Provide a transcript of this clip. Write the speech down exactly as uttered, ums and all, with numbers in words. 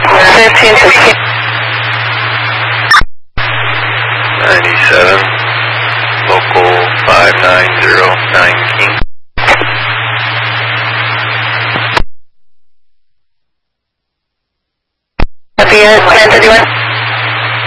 fifteen sixteen. ninety-seven, local five nine zero nine King. Copy, ten thirty-one.